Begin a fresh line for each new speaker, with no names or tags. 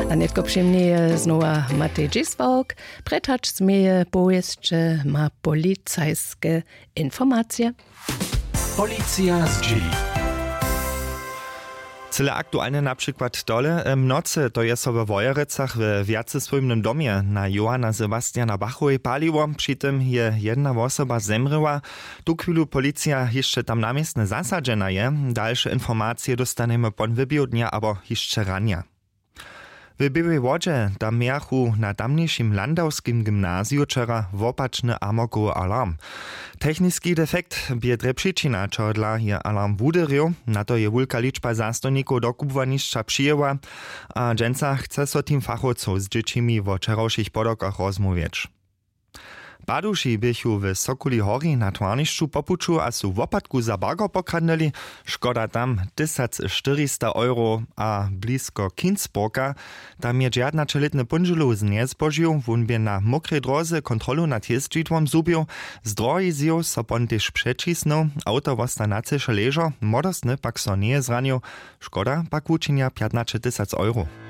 A netko przyjemnie znowa Matej Dziswałk. Pretacz zmieje jeszcze ma policajskie informacje.
Policja z dzieli.
Cyle aktualne na przykład dole w nocy to jest w Wojerecach w wiacyswojnym domie na Johanna Sebastiana Bachowej paliło, przy tym je jedna osoba zemryła. Tu chwilu policja jeszcze tam namiestne zasadzena je. Dalsze informacje dostanemy po wybiudnia, albo jeszcze rania. W Białej Wodzie tam miachu na tamniejszym landowskim gimnazju wczoraj wopaczny amokowy alarm. Techniczny defekt biedre przyczyna, čo dla je alarm wuderil, na to je wielka liczba zastojników do kubwaniszcza przyjęła, a dżęca chce so tym fachowców z dziećmi w wczorajszych podokach rozmawiać. Baduši bychu w Sokoli Hori na Twarnišću popuču a su w opadku za bagor pokradnili, škoda tam 1400 euro a blisko Kinsburga. Tam je dżiadnačeletny punželu z nezbožju, wun bie na mokrej droze kontrolu nad jezdźidłom zubił, z drogi zjo so pon tež přečisnął, auto wosta na ceše ležo, modostny pak so nie zranił, škoda pak wučinia 15 000 euro.